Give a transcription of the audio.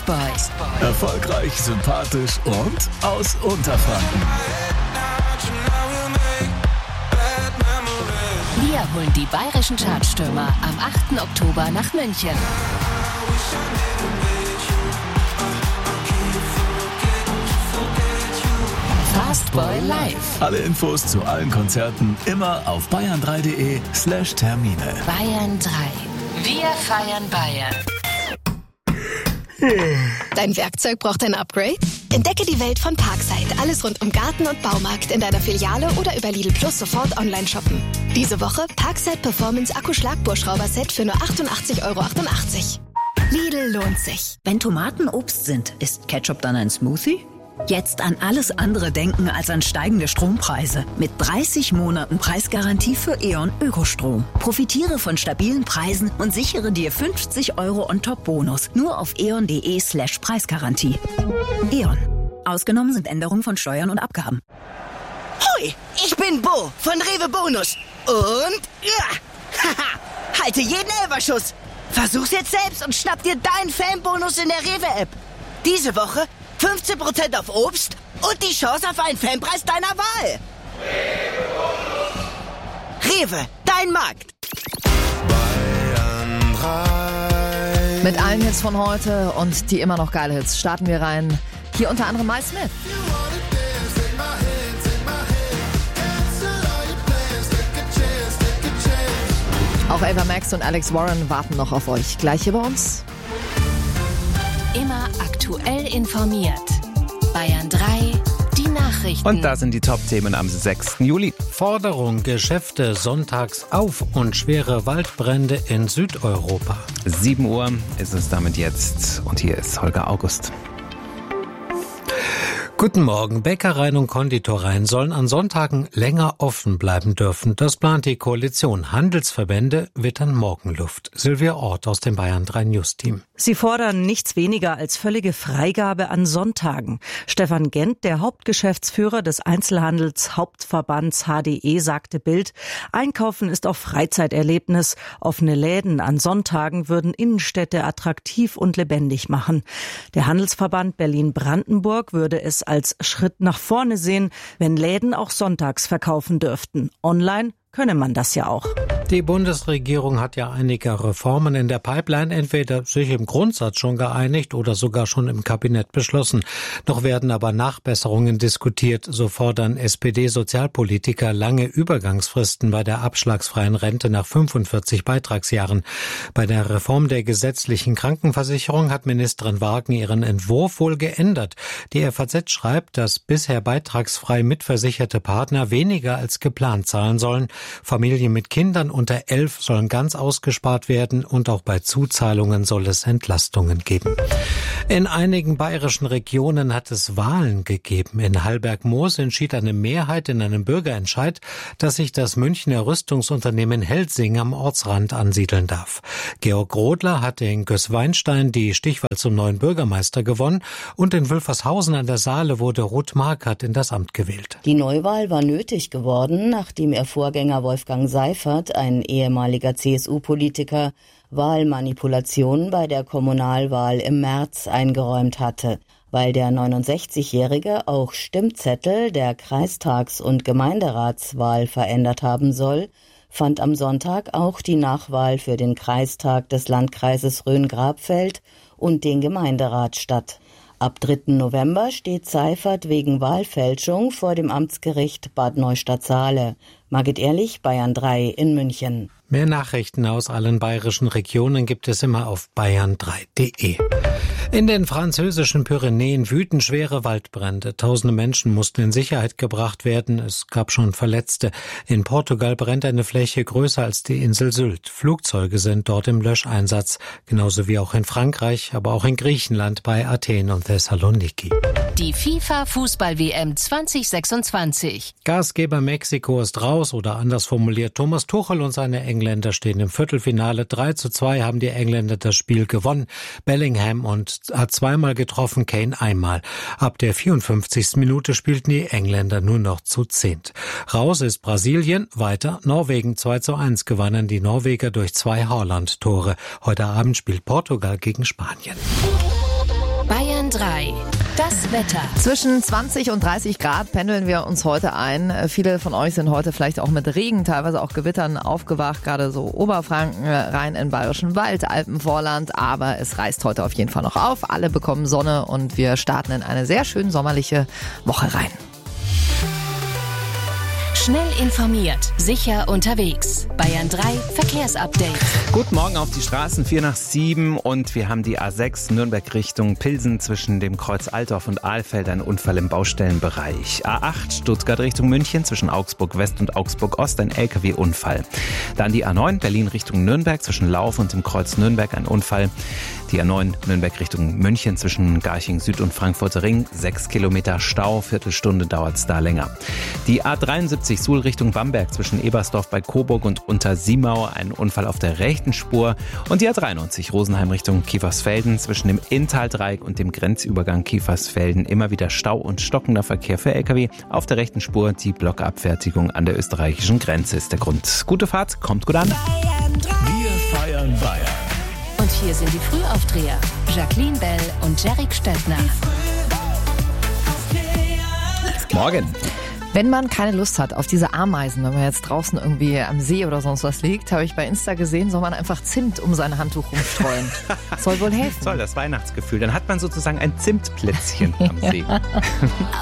Fastboy. Erfolgreich, sympathisch und aus Unterfranken. Wir holen die bayerischen Chartstürmer am 8. Oktober nach München. Fastboy Live. Alle Infos zu allen Konzerten immer auf bayern3.de/Termine. Bayern 3. Wir feiern Bayern. Dein Werkzeug braucht ein Upgrade? Entdecke die Welt von Parkside. Alles rund um Garten und Baumarkt in deiner Filiale oder über Lidl Plus sofort online shoppen. Diese Woche Parkside Performance Akku-Schlagbohrschrauber-Set für nur 88,88 €. Lidl lohnt sich. Wenn Tomaten Obst sind, ist Ketchup dann ein Smoothie? Jetzt an alles andere denken als an steigende Strompreise. Mit 30 Monaten Preisgarantie für E.ON Ökostrom. Profitiere von stabilen Preisen und sichere dir 50 € on top Bonus. Nur auf eon.de/Preisgarantie. E.ON. Ausgenommen sind Änderungen von Steuern und Abgaben. Hoi, ich bin Bo von Rewe Bonus. Und haha, halte jeden Elferschuss. Versuch's jetzt selbst und schnapp dir deinen Fanbonus in der Rewe-App. Diese Woche 15% auf Obst und die Chance auf einen Fanpreis deiner Wahl. Rewe, dein Markt. Mit allen Hits von heute und die immer noch geile Hits starten wir rein. Hier unter anderem Mike Smith. Auch Ava Max und Alex Warren warten noch auf euch. Gleich hier bei uns. Immer aktuell informiert. Bayern 3, die Nachrichten. Und da sind die Top-Themen am 6. Juli. Forderung, Geschäfte sonntags auf und schwere Waldbrände in Südeuropa. 7 Uhr ist es damit jetzt. Und hier ist Holger August. Guten Morgen. Bäckereien und Konditoreien sollen an Sonntagen länger offen bleiben dürfen. Das plant die Koalition. Handelsverbände wittern Morgenluft. Silvia Ort aus dem Bayern 3 News Team. Sie fordern nichts weniger als völlige Freigabe an Sonntagen. Stefan Gent, der Hauptgeschäftsführer des Einzelhandelshauptverbands HDE, sagte Bild, Einkaufen ist auch Freizeiterlebnis. Offene Läden an Sonntagen würden Innenstädte attraktiv und lebendig machen. Der Handelsverband Berlin-Brandenburg würde es als Schritt nach vorne sehen, wenn Läden auch sonntags verkaufen dürften. Online könne man das ja auch. Die Bundesregierung hat ja einige Reformen in der Pipeline entweder sich im Grundsatz schon geeinigt oder sogar schon im Kabinett beschlossen. Noch werden aber Nachbesserungen diskutiert. So fordern SPD-Sozialpolitiker lange Übergangsfristen bei der abschlagsfreien Rente nach 45 Beitragsjahren. Bei der Reform der gesetzlichen Krankenversicherung hat Ministerin Wagen ihren Entwurf wohl geändert. Die FAZ schreibt, dass bisher beitragsfrei mitversicherte Partner weniger als geplant zahlen sollen. Familien mit Kindern unter 11 sollen ganz ausgespart werden und auch bei Zuzahlungen soll es Entlastungen geben. In einigen bayerischen Regionen hat es Wahlen gegeben. In Hallberg-Moos entschied eine Mehrheit in einem Bürgerentscheid, dass sich das Münchner Rüstungsunternehmen Helsing am Ortsrand ansiedeln darf. Georg Rodler hatte in Gößweinstein die Stichwahl zum neuen Bürgermeister gewonnen und in Wülfershausen an der Saale wurde Ruth Markert in das Amt gewählt. Die Neuwahl war nötig geworden, nachdem ihr Vorgänger Wolfgang Seifert, ein ehemaliger CSU-Politiker, Wahlmanipulationen bei der Kommunalwahl im März eingeräumt hatte. Weil der 69-Jährige auch Stimmzettel der Kreistags- und Gemeinderatswahl verändert haben soll, fand am Sonntag auch die Nachwahl für den Kreistag des Landkreises Rhön-Grabfeld und den Gemeinderat statt. Ab 3. November steht Seifert wegen Wahlfälschung vor dem Amtsgericht Bad Neustadt-Saale. Margit Ehrlich, Bayern 3 in München. Mehr Nachrichten aus allen bayerischen Regionen gibt es immer auf bayern3.de. In den französischen Pyrenäen wüten schwere Waldbrände. Tausende Menschen mussten in Sicherheit gebracht werden. Es gab schon Verletzte. In Portugal brennt eine Fläche größer als die Insel Sylt. Flugzeuge sind dort im Löscheinsatz. Genauso wie auch in Frankreich, aber auch in Griechenland bei Athen und Thessaloniki. Die FIFA-Fußball-WM 2026. Gastgeber Mexiko ist raus oder anders formuliert, Thomas Tuchel und seine Engländer stehen im Viertelfinale. 3:2 haben die Engländer das Spiel gewonnen. Bellingham hat zweimal getroffen, Kane einmal. Ab der 54. Minute spielten die Engländer nur noch zu 10. Raus ist Brasilien, weiter Norwegen. 2:1 gewannen die Norweger durch 2 Haaland-Tore. Heute Abend spielt Portugal gegen Spanien. Bayern 3. Das Wetter. Zwischen 20 und 30 Grad pendeln wir uns heute ein. Viele von euch sind heute vielleicht auch mit Regen, teilweise auch Gewittern aufgewacht, gerade so Oberfranken, rein in Bayerischen Wald, Alpenvorland. Aber es reißt heute auf jeden Fall noch auf. Alle bekommen Sonne und wir starten in eine sehr schön sommerliche Woche rein. Schnell informiert, sicher unterwegs. Bayern 3 Verkehrsupdate. Guten Morgen auf die Straßen, 4:07 und wir haben die A6 Nürnberg Richtung Pilsen zwischen dem Kreuz Altdorf und Ahlfeld, ein Unfall im Baustellenbereich. A8 Stuttgart Richtung München zwischen Augsburg West und Augsburg Ost, ein LKW-Unfall. Dann die A9 Berlin Richtung Nürnberg zwischen Lauf und dem Kreuz Nürnberg, ein Unfall. Die A9 Nürnberg Richtung München zwischen Garching Süd und Frankfurter Ring, 6 Kilometer Stau, Viertelstunde dauert es da länger. Die A73 Suhl Richtung Bamberg zwischen Ebersdorf bei Coburg und Untersiemau, ein Unfall auf der rechten Spur. Und die A93 Rosenheim Richtung Kiefersfelden zwischen dem Inntaldreieck und dem Grenzübergang Kiefersfelden immer wieder Stau und stockender Verkehr für LKW. Auf der rechten Spur die Blockabfertigung an der österreichischen Grenze ist der Grund. Gute Fahrt, kommt gut an. Wir feiern Bayern. Und hier sind die Frühaufdreher. Jacqueline Bell und Jarek Stettner. Morgen. Wenn man keine Lust hat auf diese Ameisen, wenn man jetzt draußen irgendwie am See oder sonst was liegt, habe ich bei Insta gesehen, soll man einfach Zimt um sein Handtuch rumstreuen. Soll wohl helfen. Soll das Weihnachtsgefühl. Dann hat man sozusagen ein Zimtplätzchen am See.